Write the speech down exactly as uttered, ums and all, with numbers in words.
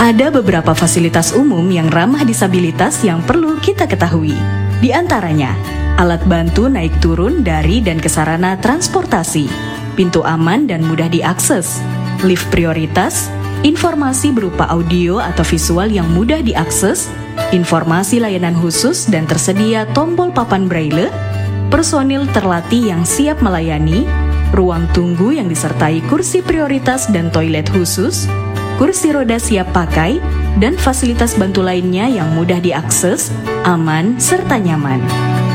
Ada beberapa fasilitas umum yang ramah disabilitas yang perlu kita ketahui. Di antaranya, alat bantu naik turun dari dan ke sarana transportasi, pintu aman dan mudah diakses, lift prioritas, informasi berupa audio atau visual yang mudah diakses, informasi layanan khusus dan tersedia tombol papan braille, personil terlatih yang siap melayani, ruang tunggu yang disertai kursi prioritas dan toilet khusus, kursi roda siap pakai, dan fasilitas bantu lainnya yang mudah diakses, aman, serta nyaman.